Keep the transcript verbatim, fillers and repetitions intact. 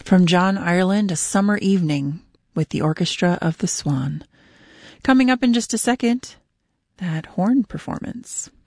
From John Ireland, A Summer Evening with the Orchestra of the Swan. Coming up in just a second, that horn performance.